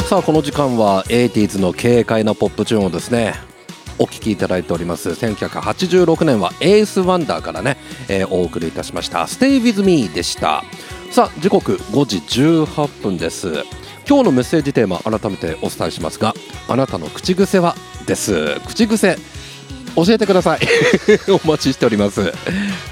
さあこの時間は 80s の軽快なポップチューンをですねお聴きいただいております。1986年はエースワンダーからね、お送りいたしました Stay With Me でした。さあ時刻5時18分です。今日のメッセージテーマ改めてお伝えしますが、あなたの口癖はです。口癖教えてくださいお待ちしております。